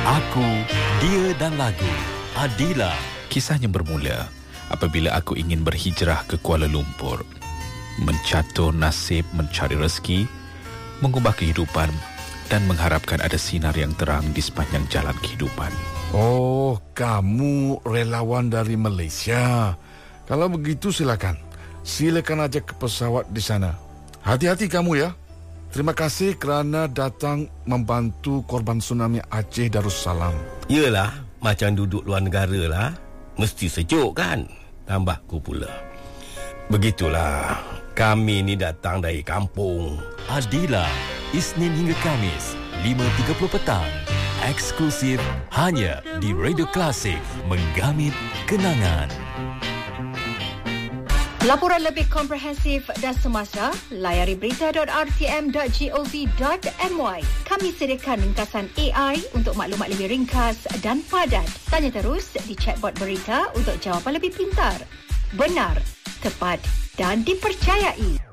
Aku, Dia dan Lagu. Adila. Kisahnya bermula apabila aku ingin berhijrah ke Kuala Lumpur, mencatur nasib, mencari rezeki, mengubah kehidupan dan mengharapkan ada sinar yang terang di sepanjang jalan kehidupan. Oh, kamu relawan dari Malaysia. Kalau begitu silakan aja ke pesawat di sana. Hati-hati kamu ya. Terima kasih kerana datang membantu korban tsunami Aceh Darussalam. Yelah, macam duduk luar negara lah. Mesti sejuk kan? Tambahku pula. Begitulah, kami ni datang dari kampung. Adila, Isnin hingga Kamis, 5.30 petang. Eksklusif hanya di Radio Klasik, menggamit kenangan. Laporan lebih komprehensif dan semasa, layari berita.rtm.gov.my. Kami sediakan ringkasan AI untuk maklumat lebih ringkas dan padat. Tanya terus di chatbot berita untuk jawapan lebih pintar, benar, tepat dan dipercayai.